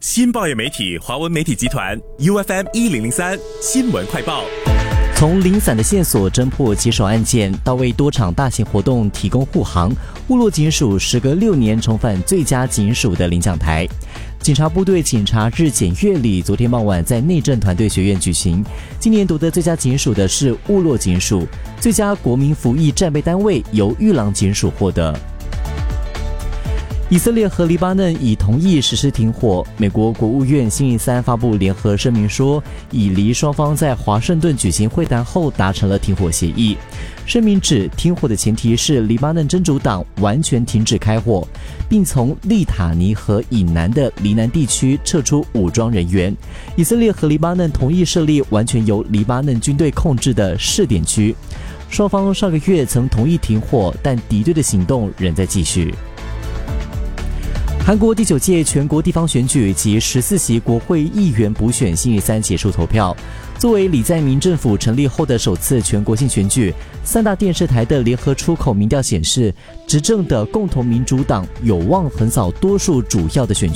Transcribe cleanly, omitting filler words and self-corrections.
新报业媒体华文媒体集团 UFM1003 新闻快报。 从零散的线索侦破棘手案件，到为多场大型活动提供护航，部落警署时隔6年重返最佳警署的领奖台。警察部队警察日检阅礼昨天傍晚在内政团队学院举行。今年夺得最佳警署的是部落警署，最佳国民服役战备单位由玉郎警署获得。以色列和黎巴嫩已同意实施停火。美国国务院星期三发布联合声明说，以黎双方在华盛顿举行会谈后达成了停火协议。声明指，停火的前提是黎巴嫩真主党完全停止开火，并从利塔尼河以南的黎南地区撤出武装人员。以色列和黎巴嫩同意设立完全由黎巴嫩军队控制的试点区。双方上个月曾同意停火，但敌对的行动仍在继续。韩国第9届全国地方选举及14席国会议员补选星期三结束投票。作为李在明政府成立后的首次全国性选举，3大电视台的联合出口民调显示，执政的共同民主党有望横扫多数主要的选区。